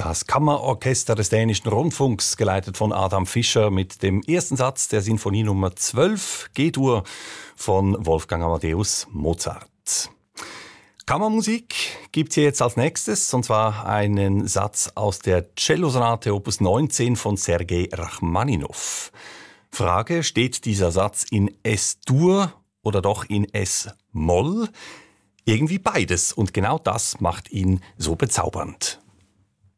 Das Kammerorchester des Dänischen Rundfunks, geleitet von Adam Fischer, mit dem ersten Satz der Sinfonie Nummer 12, G-Dur von Wolfgang Amadeus Mozart. Kammermusik gibt's hier jetzt als nächstes, und zwar einen Satz aus der Cellosonate Opus 19 von Sergei Rachmaninow. Frage, steht dieser Satz in S-Dur oder doch in S-Moll? Irgendwie beides, und genau das macht ihn so bezaubernd.